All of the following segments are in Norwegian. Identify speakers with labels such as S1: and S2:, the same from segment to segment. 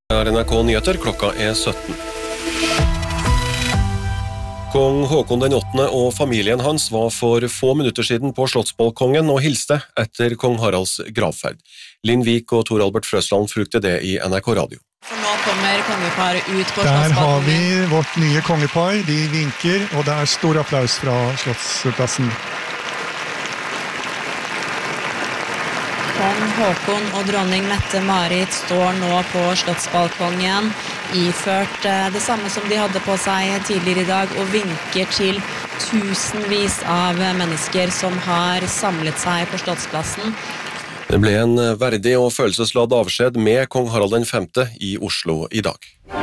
S1: NRK Nyheter, klokka 17. Kong Håkon den 8. og familien hans var for få minutter siden på Slottsbalkongen og hilste etter kong Haralds gravferd. Linn Vik og Tor Albert Frøsland fulgte det i NRK Radio.
S2: Så nå kommer kongeparet ut på
S3: Der
S2: Slottsbalkongen.
S3: har vi vårt nye kongepar, de vinker, og det er stor applaus fra Slottsplassen.
S2: Kong Håkon og dronning Mette-Marit står nå på Slottsbalkongen, iført det samme som de hadde på seg tidligere i dag, og vinker til tusenvis av mennesker som har samlet seg på Slottsplassen.
S1: Det ble en verdig og følelsesladd avskjed med kong Harald den 5. i Oslo i dag.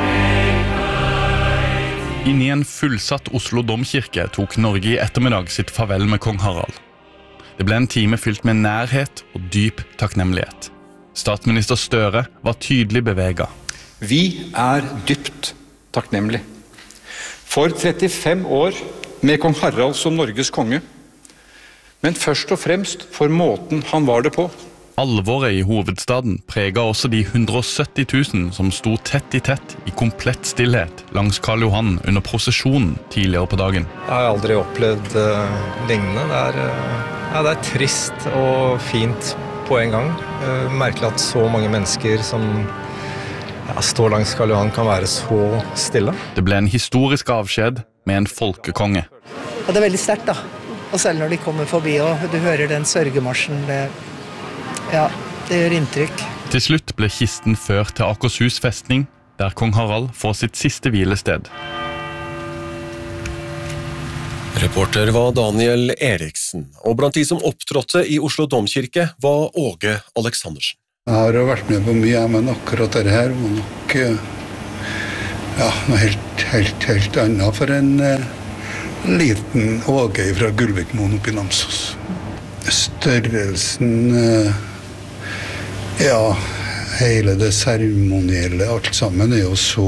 S4: Inni en fullsatt Oslo domkirke tok Norge i ettermiddag sitt farvel med kong Harald. Det ble en time fylt med nærhet og dyp takknemlighet. Statsminister Støre var tydelig beveget.
S5: Vi er dypt takknemlige. For 35 år med kong Harald som Norges konge, men først og fremst for måten han var det på.
S4: Alvoret i hovedstaden preget også de 170 000 som sto tett i komplett stillhet langs Karl Johan under prosesjonen tidligere på dagen.
S6: Jeg har aldri opplevd lignende. Det er trist og fint på en gang. Merkelig at så mange mennesker som står langs Karl Johan kan være så stille.
S4: Det ble en historisk avskjed med en folkekonge.
S7: Og det er veldig sterkt da. Og selv når de kommer forbi og du hører den sørgemarsjen, det gjør inntrykk.
S4: Til slutt ble kisten ført til Akershus festning, der kong Harald får sitt siste hvilested.
S1: Reporter var Daniel Eriksen, og blant de som opptrådte i Oslo domkirke var Åge Aleksandersen.
S8: Jeg har jo vært med på mye, men akkurat dette her var nok noe helt annet for en liten Åge fra Gullvikmoen oppe i Namsos. Størrelsen, hele det seremonielle, alt sammen er jo så,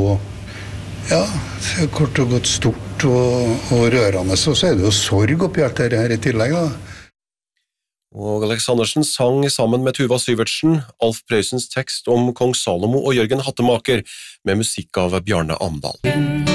S8: kort og godt stort og rørende, og så er det jo sorg oppi alt dette her i tillegg da.
S1: Og Aleksandersen sang sammen med Tuva Syvertsen, Alf Prøysens tekst om kong Salomo og Jørgen Hattemaker med musikk av Bjarne Amdal.